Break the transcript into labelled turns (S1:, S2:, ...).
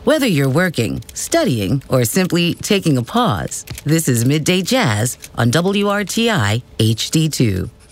S1: Whether you're working, studying, or simply taking a pause, this is Midday Jazz on WRTI HD2.